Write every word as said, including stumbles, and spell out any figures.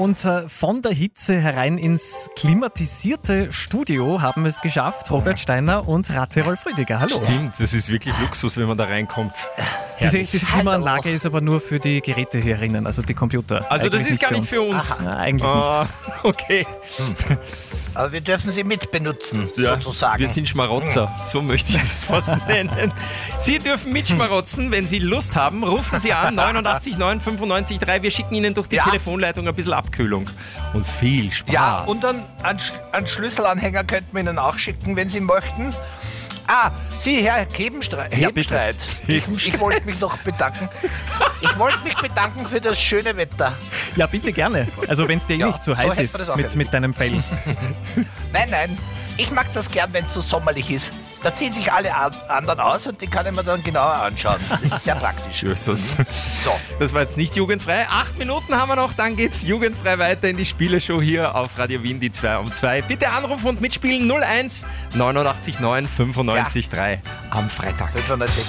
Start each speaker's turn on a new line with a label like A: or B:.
A: und äh, von der Hitze herein ins klimatisierte Studio haben es geschafft, Robert Steiner und Ratze Rolf Rüdiger. Hallo.
B: Stimmt, das ist wirklich Luxus, wenn man da reinkommt.
A: Diese, diese Klimaanlage ist aber nur für die Geräte hier drinnen, also die Computer.
B: Also
A: Eigentlich
B: das ist gar nicht für uns.
A: Na, eigentlich
B: Ah, okay.
C: Hm. Aber wir dürfen sie mitbenutzen,
B: Ja,
C: sozusagen.
B: wir sind Schmarotzer, so möchte ich das fast nennen. Sie dürfen mitschmarotzen, wenn Sie Lust haben. Rufen Sie an, neunundachtzig neun fünfundneunzig drei. Wir schicken Ihnen durch die
C: Ja.
B: Telefonleitung ein bisschen Abkühlung. Und viel Spaß.
C: Ja, und dann einen, Sch- einen Schlüsselanhänger könnten wir Ihnen auch schicken, wenn Sie möchten. Ah, Sie, Herr Hebenstreit.
A: Ja,
C: Hebenstreit. Ich, ich wollte mich noch bedanken. Ich wollte mich bedanken für das schöne Wetter.
A: Ja, bitte gerne. Also wenn es dir eh
C: Ja,
A: nicht zu
C: so
A: heiß
C: hätten wir
A: ist
C: das auch
A: mit,
C: erledigt.
A: mit deinem Fell.
C: Nein, nein. Ich mag das gern, wenn es so sommerlich ist. Da ziehen sich alle an- anderen aus und die kann ich mir dann genauer anschauen. Das ist sehr praktisch.
B: Jesus.
C: So.
B: Das war jetzt nicht jugendfrei. Acht Minuten haben wir noch, dann geht's jugendfrei weiter in die Spieleshow hier auf Radio Wien, die zwei um zwei. Bitte anrufen und mitspielen null eins neunundachtzig neun fünfundneunzig drei am Freitag.
C: fünfhundertsechzig